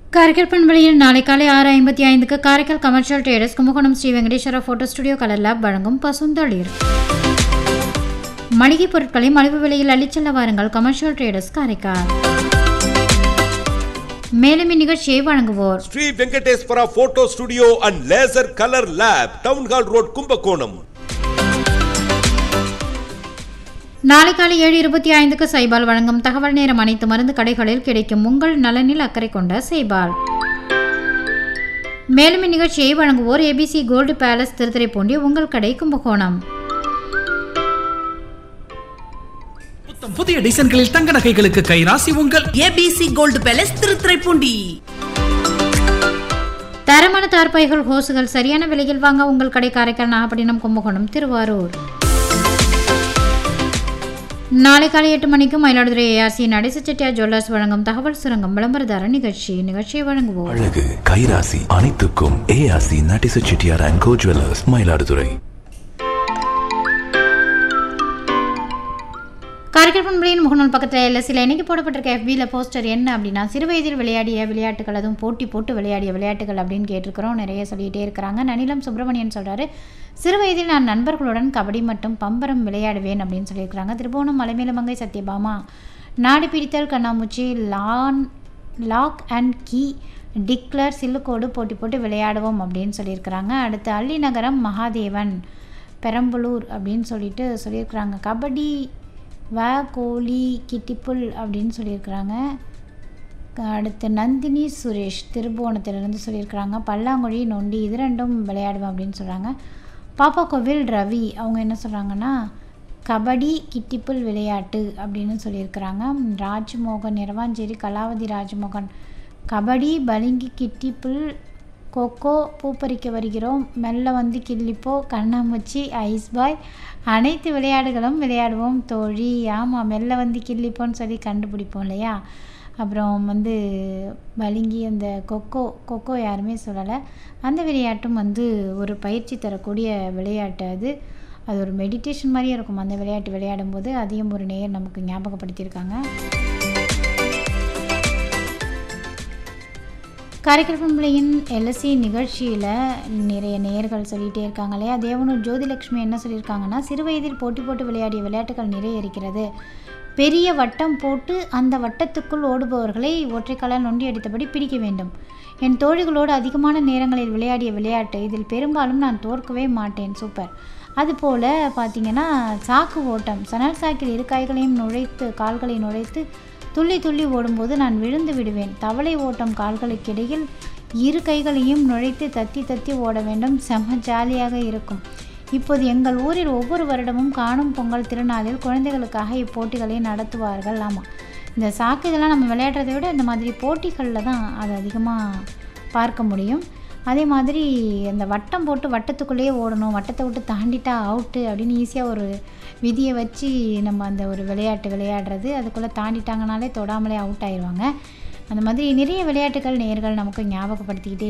காரைக்கால் பண்பலையில் நாளை காலை 6:55க்கு Karaikal commercial traders Kumbakonam Sri Venkateswara photo studio colour lab வழங்கும் பசுந்தளிர். மளிகை பொருட்களை மலிவு விலையில் அள்ளிச்செல்ல வாருங்கள் கமர்ஷியல் ட்ரேடர்ஸ் காரைக்கால். மேலும் இந்நிகழ்ச்சியை வழங்குவோர் Sri Venkateswara photo studio and laser colour lab, town hall road, Kumbakonam. நாளை காலை 7:25க்கு சைபால் வழங்கும் தகவல் நேரம். அனைத்து மருந்து கடைகளில் கிடைக்கும் உங்கள் நலனில் அக்கறை கொண்ட சைபால். மேலும் இந்நிகழ்ச்சியை வழங்குவோர் ஏபிசி கோல்டு பேலஸ் திருத்துறைப்பூண்டி, உங்கள் கடை கும்பகோணம். புதிய டிசைன்களில் தங்க நகைகளுக்கு கைராசி உங்கள் ஏபிசி கோல்டு பேலஸ் திருத்துறைப்பூண்டி. தரமான தார்பாய்கள், ஹோசுகள் சரியான விலையில் வாங்க உங்கள் கடை காரைக்கால், நாகப்பட்டினம், கும்பகோணம், திருவாரூர். நாளை காலை 8 மணிக்கு மயிலாடுதுறை ஏஆர்சி நடேச செட்டியார் ஜுவல்லர்ஸ் வழங்கும் தகவல் சுரங்கம் விளம்பரதார நிகழ்ச்சியை வழங்குவோம். அழகு கைராசி அனைத்துக்கும் ARC Natesa Chettiar and go jewellers, Mayiladuthurai. Karaikal பண்பலையின் முகநூல் பக்கத்தில் எல்எஸ்சியில் இன்னைக்கு போடப்பட்டிருக்க FBயில் போஸ்டர் என்ன அப்படின்னா, சிறு வயதில் விளையாடிய விளையாட்டுகள், அதுவும் போட்டி போட்டு விளையாடிய விளையாட்டுகள் அப்படின்னு கேட்டிருக்கிறோம். நிறைய சொல்லிகிட்டே இருக்கிறாங்க. நனிலம் சுப்பிரமணியன் சொல்கிறாரு, சிறு வயதில் நான் நண்பர்களுடன் கபடி மற்றும் பம்பரம் விளையாடுவேன் அப்படின்னு சொல்லியிருக்கிறாங்க. திருபுவனம் மலைமேலமங்கை சத்யபாமா, நாடு பிடித்தல், கண்ணாமூச்சி, லாக் அண்ட் கீ, டிக்ளர், சில்லுக்கோடு போட்டி போட்டு விளையாடுவோம் அப்படின்னு சொல்லியிருக்கிறாங்க. அடுத்து அள்ளி நகரம் மகாதேவன், பெரம்பலூர் அப்படின்னு சொல்லியிருக்கிறாங்க. கபடி, கோலி, கிட்டிப்புல் அப்படின்னு சொல்லியிருக்கிறாங்க. அடுத்து நந்தினி சுரேஷ் திருபுவனத்திலிருந்து சொல்லியிருக்கிறாங்க. பல்லாங்குழி, நொண்டி இது ரெண்டும் விளையாடுவேன் அப்படின்னு சொல்கிறாங்க. பாப்பா கோவில் ரவி அவங்க என்ன சொல்கிறாங்கன்னா, கபடி, கிட்டிப்புல் விளையாட்டு அப்படின்னு சொல்லியிருக்கிறாங்க. ராஜ்மோகன் இரவாஞ்சேரி, கலாவதி ராஜ்மோகன், கபடி, பலிங்கி, கிட்டிப்புல், கொக்கோ, பூப்பறிக்க வருகிறோம், மெல்ல வந்து கிள்ளிப்போ, கண்ணாமூச்சி, ஐஸ் பாய், அனைத்து விளையாடுகளும் விளையாடுவோம் தோழி. ஆமாம், மெல்ல வந்து கிள்ளிப்போன்னு சொல்லி கண்டுபிடிப்போம் இல்லையா. அப்புறம் வந்து பலிங்கி, அந்த கொக்கோ யாருமே சொல்லலை. அந்த விளையாட்டும் வந்து ஒரு பயிற்சி தரக்கூடிய விளையாட்டு. அது ஒரு மெடிடேஷன் மாதிரியே இருக்கும் அந்த விளையாட்டு விளையாடும்போது. அதையும் ஒரு நேயர் நமக்கு ஞாபகப்படுத்தியிருக்காங்க. காரைக்கால் பண்பலையின் எல்எஸ்சி நிகழ்ச்சியில் நிறைய நேயர்கள் சொல்லிகிட்டே இருக்காங்க இல்லையா. தேவனூர் ஜோதிலட்சுமி என்ன சொல்லியிருக்காங்கன்னா, சிறு வயதில் போட்டி போட்டு விளையாடிய விளையாட்டுகள் நிறைய இருக்கிறது. பெரிய வட்டம் போட்டு அந்த வட்டத்துக்குள் ஓடுபவர்களை ஒற்றைக்காலால் நொண்டி அடித்தபடி பிடிக்க வேண்டும். என் தோழிகளோடு அதிகமான நேரங்களில் விளையாடிய விளையாட்டு. இதில் பெரும்பாலும் நான் தோற்கவே மாட்டேன். சூப்பர். அதுபோல் பார்த்திங்கன்னா சாக்கு ஓட்டம், சணல் சாக்கில் இரு கைகளையும் நுழைத்து கால்களை நுழைத்து துள்ளி துள்ளி ஓடும்போது நான் விழுந்து விடுவேன். தவளை ஓட்டம், கால்களுக்கிடையில் இரு கைகளையும் நுழைத்து தத்தி தத்தி ஓட வேண்டும். செம்ம ஜாலியாக இருக்கும். இப்போது எங்கள் ஊரில் ஒவ்வொரு வருடமும் காணும் பொங்கல் திருநாளில் குழந்தைகளுக்காக இப்போட்டிகளை நடத்துவார்கள். ஆமாம், இந்த சாக்கு இதெல்லாம் நம்ம விளையாடுறதை விட இந்த மாதிரி போட்டிகளில் தான் அது அதிகமாக பார்க்க முடியும். அதே மாதிரி அந்த வட்டம் போட்டு வட்டத்துக்குள்ளேயே ஓடணும், வட்டத்தை விட்டு தாண்டிட்டா அவுட்டு அப்படின்னு ஈஸியாக ஒரு விதியை வச்சு நம்ம அந்த ஒரு விளையாட்டு விளையாடுறது. அதுக்குள்ளே தாண்டிட்டாங்கனாலே தொடாமலே அவுட் ஆயிடுவாங்க. அந்த மாதிரி நிறைய விளையாட்டுகள் நேயர்கள் நமக்கு ஞாபகப்படுத்திக்கிட்டே